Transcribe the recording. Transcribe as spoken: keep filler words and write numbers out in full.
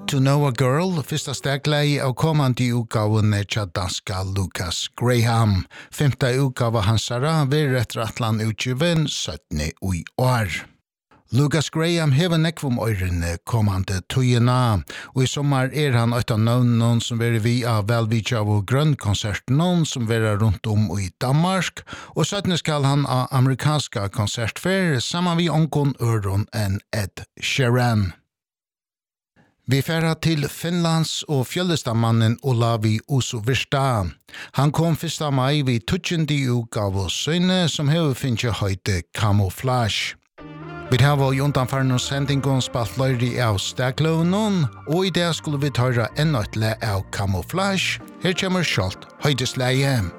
To Know a Girl, fyrsta stegleie av kommande utgaven tja danska Lucas Graham. Femta utgave hansara ver etter atlan utgiven syttende i år. Lucas Graham hever nekvom øyrene kommande tøyena, og i sommar er han et av navnen som verer vi av velvidja av grønnkonserten som verer rundt om i Danmark, og syttende skal han av amerikanska konsertfer saman vi onkon øron enn Ed Sheeran. Vi færa til Finlands og fjöldestamannen Olavi Usuvirsta. Han kom fyrsta mai vid tutsjendi utgave søyne som hever finnje høyde Camouflage. Vi har vært undanfarne sendingen spalt løyri av stegløvnen, og i det skulle vi tørre enda et le av Camouflage. Her kommer skjalt høydesleie.